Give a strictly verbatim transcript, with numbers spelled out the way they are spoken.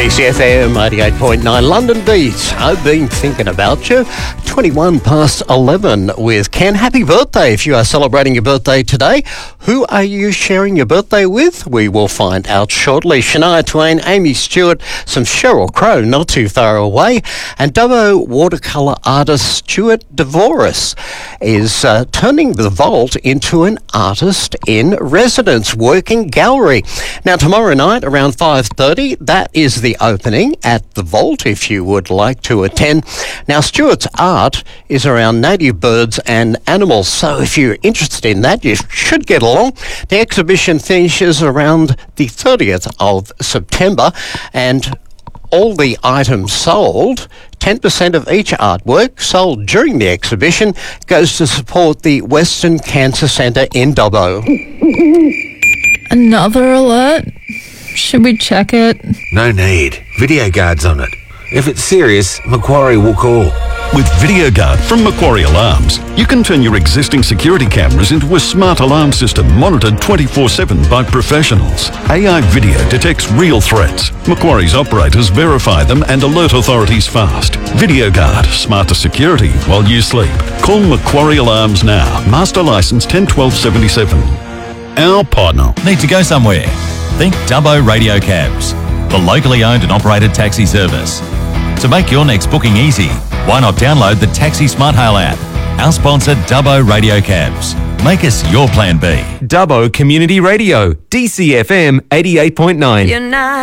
D C F M eighty-eight point nine London Beats. I've been thinking about you. twenty-one past eleven with Ken. Happy birthday if you are celebrating your birthday today. Who are you sharing your birthday with? We will find out shortly. Shania Twain, Amy Stewart, some Sheryl Crow not too far away, and Dubbo watercolour artist Stuart Dvoris is uh, turning the Vault into an artist in residence working gallery. Now tomorrow night around five thirty, that is the opening at the Vault if you would like to attend. Now Stuart's art is around native birds and animals, so if you're interested in that you should get along. The exhibition finishes around the thirtieth of September, and all the items sold, ten percent of each artwork sold during the exhibition goes to support the Western Cancer Centre in Dubbo. Another alert? Should we check it? No need. Video guard's on it. If it's serious, Macquarie will call. With VideoGuard from Macquarie Alarms, you can turn your existing security cameras into a smart alarm system monitored twenty-four seven by professionals. A I video detects real threats. Macquarie's operators verify them and alert authorities fast. VideoGuard, smarter security while you sleep. Call Macquarie Alarms now. Master license ten twelve seventy-seven. Our partner. Need to go somewhere? Think Dubbo Radio Cabs, the locally owned and operated taxi service. To make your next booking easy, why not download the Taxi Smart Hail app? Our sponsor, Dubbo Radio Cabs. Make us your plan B. Dubbo Community Radio, D C F M eighty-eight point nine. You're not